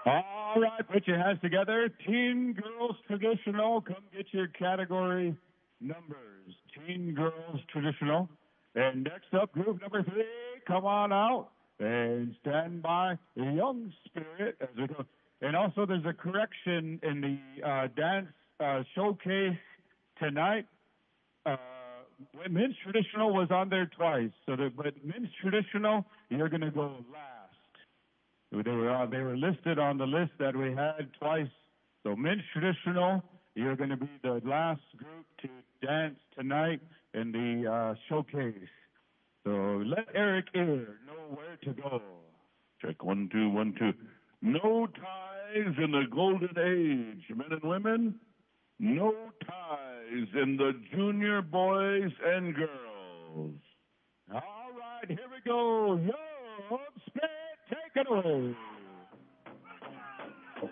All right, put your hands together. Teen Girls Traditional, come get your category numbers. Teen Girls Traditional. And next up, group number 3, come on out and stand by Young Spirit as we go. And also, there's a correction in the dance showcase tonight. Men's Traditional was on there twice, but Men's Traditional, you're going to go last. They were listed on the list that we had twice. So Men's Traditional, you're going to be the last group to dance tonight in the showcase. So let Eric Ear know where to go. Check 1, 2, 1, 2. No ties in the golden age, men and women. No ties in the junior boys and girls. All right, here we go. Young Spirit, take it away.